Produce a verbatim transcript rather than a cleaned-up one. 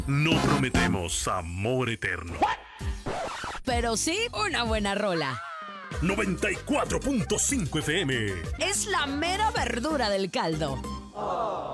No prometemos amor eterno. Pero sí una buena rola. noventa y cuatro punto cinco F M. Es la mera verdura del caldo.